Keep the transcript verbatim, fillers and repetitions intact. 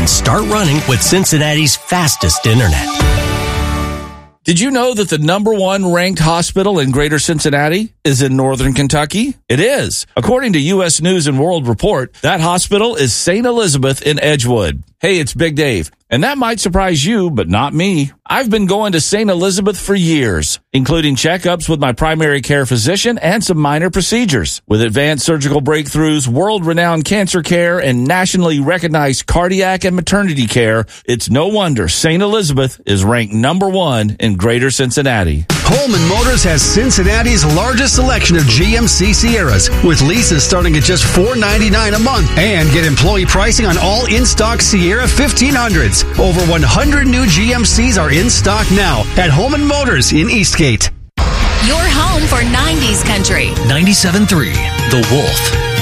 and start running with Cincinnati's fastest internet. Did you know that the number one ranked hospital in Greater Cincinnati is in Northern Kentucky? It is. According to U S News and World Report, that hospital is Saint Elizabeth in Edgewood. Hey, it's Big Dave. And that might surprise you, but not me. I've been going to Saint Elizabeth for years, including checkups with my primary care physician and some minor procedures. With advanced surgical breakthroughs, world-renowned cancer care, and nationally recognized cardiac and maternity care, it's no wonder Saint Elizabeth is ranked number one in Greater Cincinnati. Holman Motors has Cincinnati's largest selection of G M C Sierras, with leases starting at just four hundred ninety-nine dollars a month. And get employee pricing on all in-stock Sierra fifteen hundreds. Over one hundred new G M Cs are in stock now at Holman Motors in Eastgate. Your home for nineties country. ninety-seven point three The Wolf.